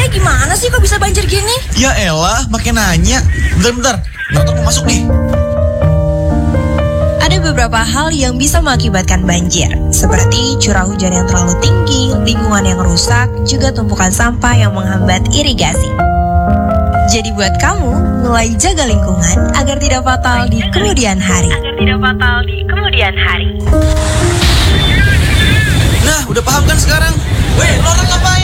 gimana sih kok bisa banjir gini? Ya elah, makin nanya. Bentar, nonton mau masuk nih. Ada beberapa hal yang bisa mengakibatkan banjir, seperti curah hujan yang terlalu tinggi, lingkungan yang rusak, juga tumpukan sampah yang menghambat irigasi. Jadi buat kamu, mulai jaga lingkungan agar tidak fatal di kemudian hari. Nah, udah paham kan sekarang? Weh, lo orang ngapain?